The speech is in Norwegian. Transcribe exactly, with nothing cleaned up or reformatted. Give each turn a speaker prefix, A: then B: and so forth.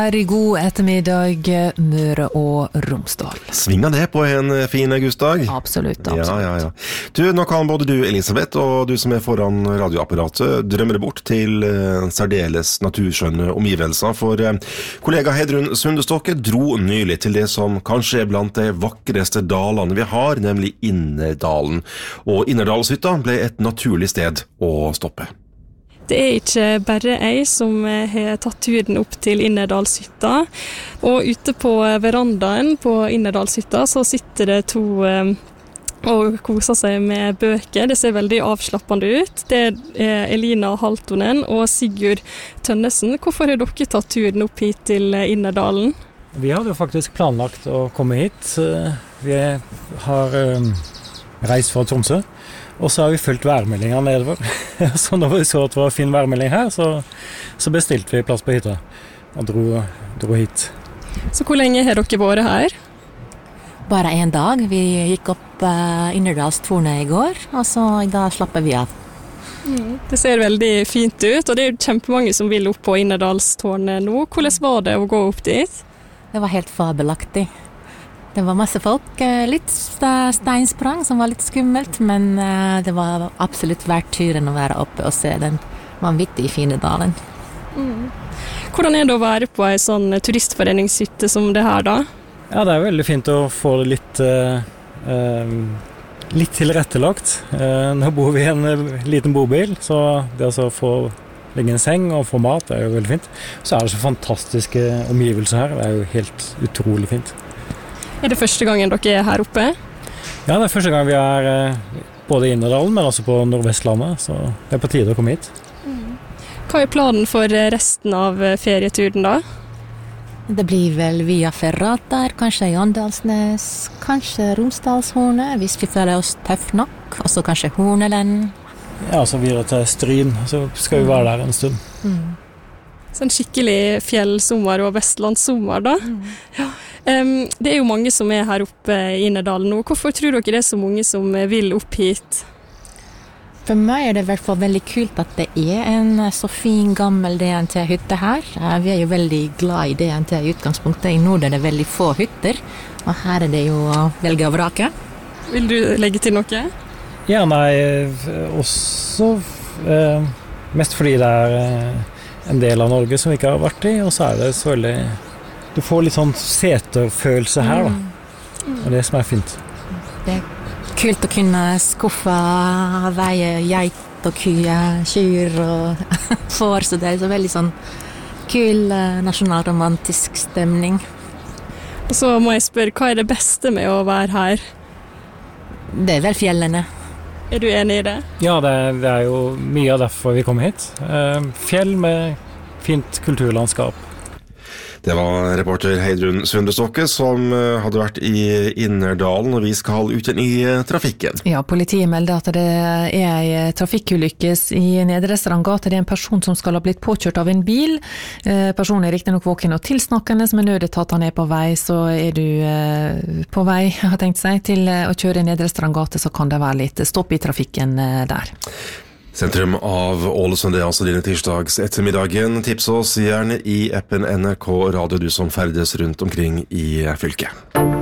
A: Her i god ettermiddag, Møre og Romsdal.
B: Svinger det på en fin augustdag?
A: Absolutt, absolutt.
B: Ja, ja, ja. Du, nå kan både du, Elisabeth, og du som er foran radioapparatet, drømme det bort til uh, særdeles naturskjønne omgivelser, for uh, kollega Heidrun Sundestokke dro nylig til det som kanskje er blant de vakreste dalene vi har, nemlig Innerdalen. Og Innerdalshytta ble et naturlig sted å stoppe.
C: Det er ikke bare jeg som har tatt turen opp til Innerdalshytta. Og ute på verandaen på Innerdalshytta så sitter det to og koser seg med bøker. Det ser veldig avslappende ut. Det er Elina Haltonen og Sigurd Tønnesen. Hvorfor har dere tatt turen opp hit til Innerdalen?
D: Vi hadde jo faktisk planlagt å komme hit. Vi har reist fra Tromsø. Og så har vi fulgt værmeldingene nedover. Så når vi så at det var fin værmelding her, så, så bestilte vi plass på hytta og dro, dro hit.
C: Så hvor lenge har dere vært her?
E: Bare en dag. Vi gikk opp uh, Innerdalstårnet i går, og så i dag slapper vi av.
C: Mm, det ser veldig fint ut, og det er kjempemange som vil opp på Innerdalstårnet nå. Hvordan var det å gå opp dit?
E: Det var helt fabelaktig. Det var masse folk, litt steinsprang som var litt skummelt, men det var absolutt verdt turen å være oppe og se den vanvittig fine dalen.
C: Mm. Hvordan er det å være på en sånn turistforeningshytte som det her da?
D: Ja, det er veldig fint å få det litt, uh, litt tilrettelagt. Uh, nå bor vi i en liten bobil, så det å få legge en seng og få mat er jo veldig fint. Så er det så fantastiske omgivelser her, det er jo helt utrolig fint.
C: Er det første gangen dere er her oppe?
D: Ja, det er første gang vi er eh, både i Innerdalen, men også på Nordvestlandet, så det er på tide å komme hit.
C: Mm. Hva er planen for resten av ferieturen da?
E: Det blir vel via Ferrater, kanskje i Åndalsnes, kanskje Romsdalshornet, hvis vi føler oss tøff nok, og så kanskje Hornelen. Ja, så videre til Stryn, så skal vi være der en stund.
C: Mm. Sånn skikkelig fjellsommer og vestlandssommer da. Mm. Ja. Um, det er jo mange som er her oppe i Innerdalen nå. Hvorfor tror dere det er så mange som vil opp hit?
E: For meg er det i hvert fall veldig kult at det er en så fin gammel D N T-hytte her. Vi er jo veldig glad i D N T i utgangspunktet. I nord er det veldig få hytter, og her er det jo å velge og vrake.
C: Vil du legge til noe?
D: Ja, nei, også eh, mest fordi det er eh, en del av Norge som vi ikke har vært i, og så er det så veldig... Du får litt sånn seterfølelse her, da. Mm. Og det som er fint.
E: Det er kult å kunne skuffe veie geit og kye, kyr og får, så det er så veldig sånn kul nasjonalromantisk stemning.
C: Og så må jeg spørre, hva er det beste med å være her?
E: Det er vel fjellene.
C: Er du enig i det?
D: Ja, det, det er jo mye av derfor vi kommer hit. Fjell med fint kulturlandskap.
B: Det var reporter Heidrun Sundestokke som hadde vært i Innerdalen, og vi skal ut i trafikken.
A: Ja, politiet melder at det er en trafikkulykke i Nedre Strandgate. Det er en person som skal ha blitt påkjørt av en bil. Personen er riktig nok våken og tilsnakkende, men nødetatene er på vei, så er du på vei, har tenkt seg, til å kjøre i Nedre Strandgate, så kan det være litt stopp i trafikken der.
B: Sentrum av Ålesund er altså denne tirsdags ettermiddagen. Tips oss gjerne i appen N R K Radio, du som ferdes rundt omkring i fylket.